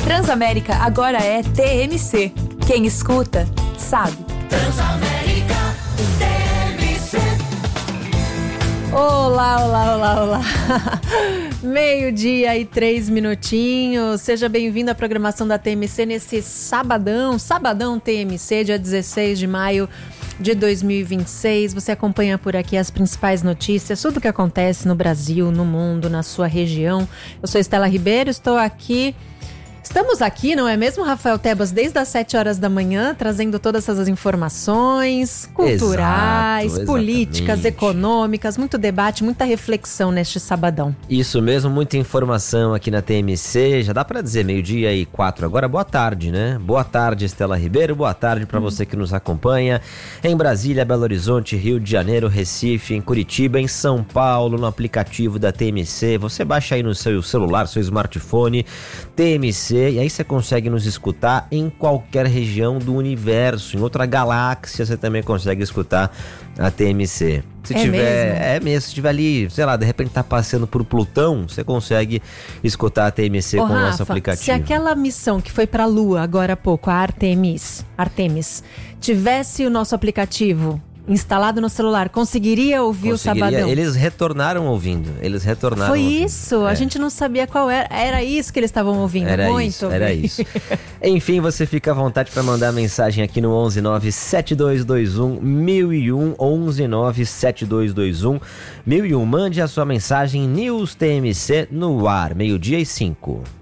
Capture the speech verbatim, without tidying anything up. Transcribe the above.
Transamérica agora é T M C. Quem escuta, sabe. Transamérica T M C. Olá, olá, olá, olá. Meio-dia e três minutinhos. Seja bem-vindo à programação da T M C nesse sabadão, sabadão T M C, dia dezesseis de maio de dois mil e vinte e seis. Você acompanha por aqui as principais notícias, tudo o que acontece no Brasil, no mundo, na sua região. Eu sou Estela Ribeiro, estou aqui... Estamos aqui, não é mesmo, Rafael Tebas, desde as sete horas da manhã, trazendo todas essas informações culturais, Exato, políticas, econômicas, muito debate, muita reflexão neste sabadão. Isso mesmo, muita informação aqui na T M C, já dá pra dizer meio-dia e quatro agora, boa tarde, né? Boa tarde, Estela Ribeiro, boa tarde pra hum. você que nos acompanha em Brasília, Belo Horizonte, Rio de Janeiro, Recife, em Curitiba, em São Paulo, no aplicativo da T M C, você baixa aí no seu celular, seu smartphone, T M C, e aí você consegue nos escutar em qualquer região do universo, em outra galáxia você também consegue escutar a T M C. Se é tiver, mesmo? é mesmo, se tiver ali, sei lá, de repente tá passando por Plutão, você consegue escutar a T M C Ô, com o nosso Rafa, aplicativo. se aquela missão que foi pra Lua agora há pouco, a Artemis, Artemis, tivesse o nosso aplicativo instalado no celular, conseguiria ouvir Conseguiria. o sabadão? Eles retornaram ouvindo, eles retornaram Foi ouvindo. isso, É. a gente não sabia qual era, era isso que eles estavam ouvindo, Era muito isso, era bem. isso. Enfim, você fica à vontade para mandar mensagem aqui no onze nove sete dois dois um mil e um, onze nove sete dois dois um mil e um. Mande a sua mensagem News T M C no ar, meio-dia e cinco.